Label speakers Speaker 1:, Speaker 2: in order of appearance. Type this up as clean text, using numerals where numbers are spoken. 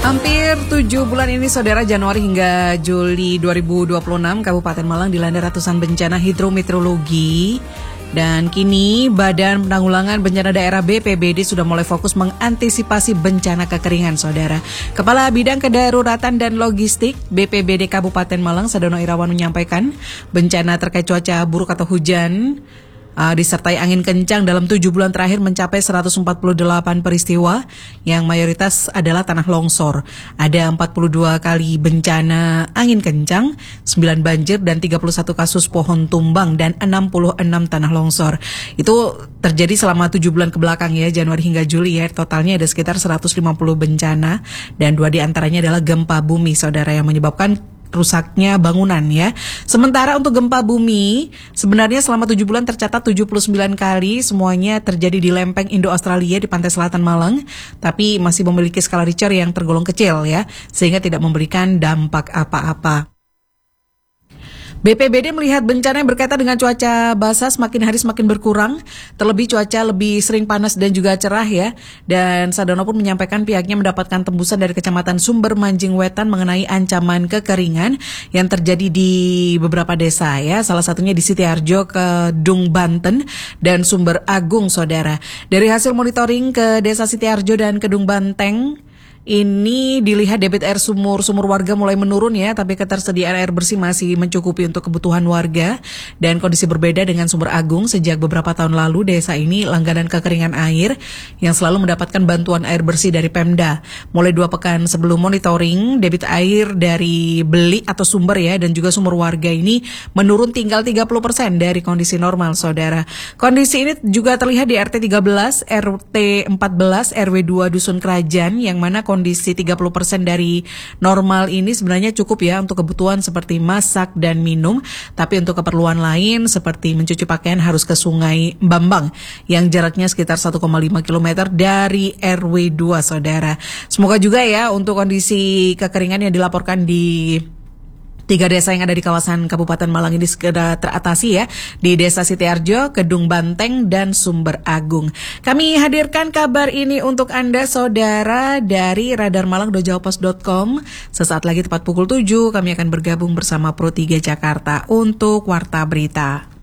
Speaker 1: Hampir 7 bulan ini saudara, Januari hingga Juli 2026, Kabupaten Malang dilanda ratusan bencana hidrometeorologi. Dan kini Badan Penanggulangan Bencana Daerah BPBD sudah mulai fokus mengantisipasi bencana kekeringan saudara. Kepala Bidang Kedaruratan dan Logistik BPBD Kabupaten Malang, Sadono Irawan, menyampaikan bencana terkait cuaca buruk atau hujan disertai angin kencang dalam 7 bulan terakhir mencapai 148 peristiwa yang mayoritas adalah tanah longsor. Ada 42 kali bencana angin kencang, 9 banjir dan 31 kasus pohon tumbang dan 66 tanah longsor. Itu terjadi selama 7 bulan ke belakang ya, Januari hingga Juli ya. Totalnya ada sekitar 150 bencana dan 2 diantaranya adalah gempa bumi saudara yang menyebabkan rusaknya bangunan ya. Sementara untuk gempa bumi sebenarnya selama 7 bulan tercatat 79 kali, semuanya terjadi di lempeng Indo-Australia di pantai selatan Malang, tapi masih memiliki skala Richter yang tergolong kecil ya, sehingga tidak memberikan dampak apa-apa. BPBD melihat bencana yang berkaitan dengan cuaca basah semakin hari semakin berkurang, terlebih cuaca lebih sering panas dan juga cerah ya. Dan Sadono pun menyampaikan pihaknya mendapatkan tembusan dari Kecamatan Sumber Manjing Wetan mengenai ancaman kekeringan yang terjadi di beberapa desa ya, salah satunya di Sitiharjo, Kedung Banten, dan Sumber Agung saudara. Dari hasil monitoring ke Desa Sitiharjo dan Kedung Banteng, ini dilihat debit air sumur warga mulai menurun ya, tapi ketersediaan air bersih masih mencukupi untuk kebutuhan warga. Dan kondisi berbeda dengan Sumber Agung, sejak beberapa tahun lalu desa ini langganan kekeringan air yang selalu mendapatkan bantuan air bersih dari Pemda. Mulai 2 pekan sebelum monitoring, debit air dari beli atau sumber ya dan juga sumur warga ini menurun tinggal 30% dari kondisi normal saudara. Kondisi ini juga terlihat di RT 13, RT 14, RW 2 Dusun Kerajaan, yang mana kondisi 30% dari normal ini sebenarnya cukup ya untuk kebutuhan seperti masak dan minum, tapi untuk keperluan lain seperti mencuci pakaian harus ke Sungai Bambang yang jaraknya sekitar 1,5 km dari RW 2 saudara. Semoga juga ya untuk kondisi kekeringan yang dilaporkan di 3 desa yang ada di kawasan Kabupaten Malang ini segera teratasi ya, di Desa Sitiharjo, Kedung Banteng, dan Sumber Agung. Kami hadirkan kabar ini untuk Anda saudara dari radarmalang.jawapos.com. Sesaat lagi tepat pukul 7 kami akan bergabung bersama Pro 3 Jakarta untuk Warta Berita.